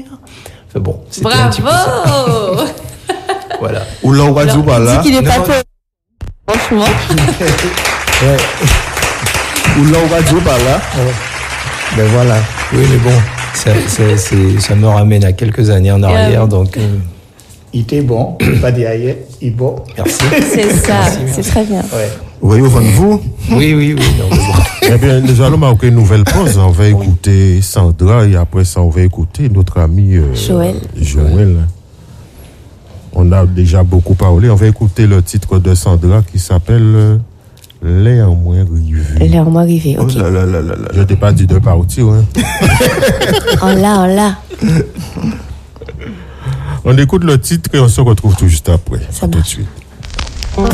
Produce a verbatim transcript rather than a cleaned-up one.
Enfin bon, c'était Bravo un petit peu ça. Voilà. Ou là, on va dire par là. Dis qu'il n'est pas trop. Franchement. Ouais. Ou là, on va dire par là. Ouais. Ben voilà. Oui, mais bon, ça, ça, c'est, ça me ramène à quelques années en arrière, donc. Euh... Il était bon, pas derrière, il est bon. Merci. C'est ça, merci, merci. C'est très bien. Ouais. Vous voyez au fond de vous? Oui, oui, oui. Non, bon. Eh bien, nous allons marquer une nouvelle pause. On va écouter oui. Sandra et après ça, on va écouter notre ami euh, Joël. Joël. On a déjà beaucoup parlé. On va écouter le titre de Sandra qui s'appelle euh, Les en moins rivés. Les en moins rivés, ok. Oh là là là là là. Je t'ai pas dit de partir. Hein. On l'a, on l'a. On écoute le titre et on se retrouve tout juste après. Ça tout marche. de suite.